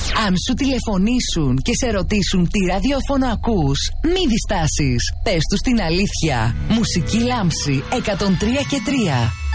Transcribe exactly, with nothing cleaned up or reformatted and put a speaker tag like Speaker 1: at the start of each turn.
Speaker 1: Αν σου τηλεφωνήσουν και σε ρωτήσουν τι ραδιόφωνο ακούς, μη διστάσεις. Πες τους την αλήθεια. Μουσική Λάμψη εκατόν τρία και τρία.